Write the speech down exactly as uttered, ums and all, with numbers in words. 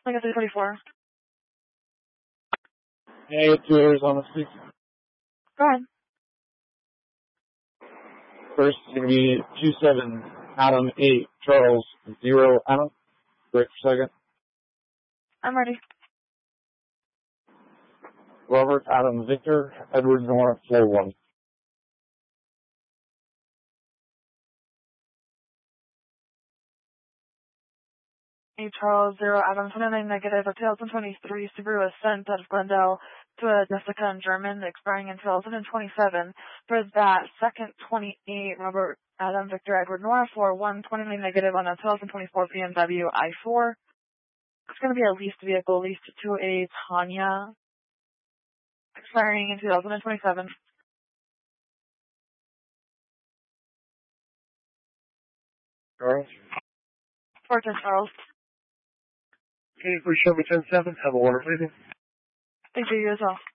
Legacy forty-four. Yeah, two Arizona six. Go ahead. First is going to be two seven, Adam eight, Charles zero, Adam. Break for second. I'm ready. Robert, Adam, Victor, Edward, Nora, four one. A Charles zero Adam twenty-nine negative, a two thousand twenty-three Subaru Ascent out of Glendale to a Jessica in German, expiring in two thousand twenty-seven. For that second twenty-eight, Robert Adam Victor Edward Nora four one, twenty-nine negative on a two thousand twenty-four B M W i four. It's going to be a leased vehicle, leased to a Tanya, expiring in two thousand twenty-seven. Charles? Fortune Charles. Okay, for Chevy ten seven, have a wonderful evening. Thank you, you as well.